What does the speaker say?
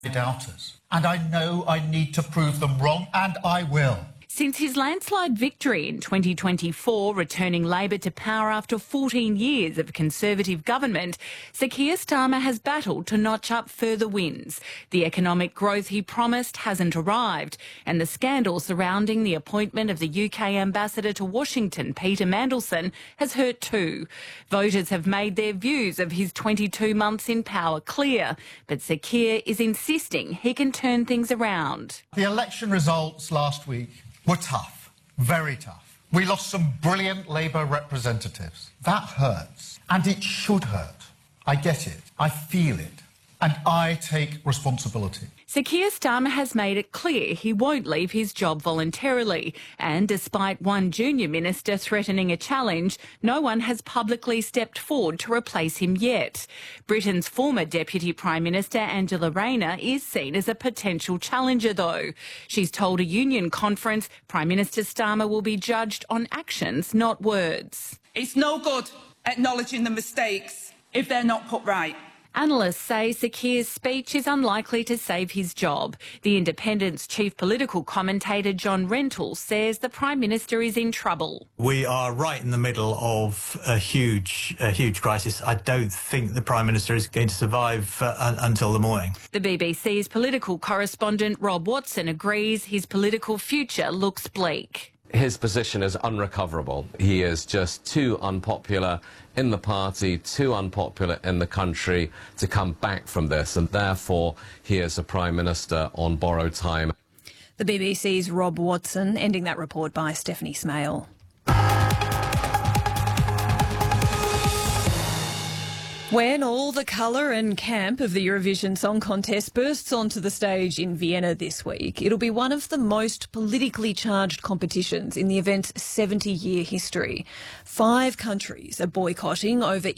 doubters. And I know I need to prove them wrong, and I will. Since his landslide victory in 2024, returning Labor to power after 14 years of Conservative government, Sir Keir Starmer has battled to notch up further wins. The economic growth he promised hasn't arrived, and the scandal surrounding the appointment of the UK ambassador to Washington, Peter Mandelson, has hurt too. Voters have made their views of his 22 months in power clear, but Sir Keir is insisting he can turn things around. The election results last week were tough, very tough. We lost some brilliant Labour representatives. That hurts, and it should hurt. I get it, I feel it, and I take responsibility. Sir Keir Starmer has made it clear he won't leave his job voluntarily, and despite one junior minister threatening a challenge, no one has publicly stepped forward to replace him yet. Britain's former Deputy Prime Minister Angela Rayner is seen as a potential challenger though. She's told a union conference Prime Minister Starmer will be judged on actions, not words. It's no good acknowledging the mistakes if they're not put right. Analysts say Sir Keir's speech is unlikely to save his job. The Independent's chief political commentator John Rentoul says the Prime Minister is in trouble. We are right in the middle of a huge crisis. I don't think the Prime Minister is going to survive until the morning. The BBC's political correspondent Rob Watson agrees his political future looks bleak. His position is unrecoverable. He is just too unpopular in the party, too unpopular in the country to come back from this, and therefore he is a Prime Minister on borrowed time. The BBC's Rob Watson, ending that report by Stephanie Smale. When all the colour and camp of the Eurovision Song Contest bursts onto the stage in Vienna this week, it'll be one of the most politically charged competitions in the event's 70-year history. 5 countries are boycotting over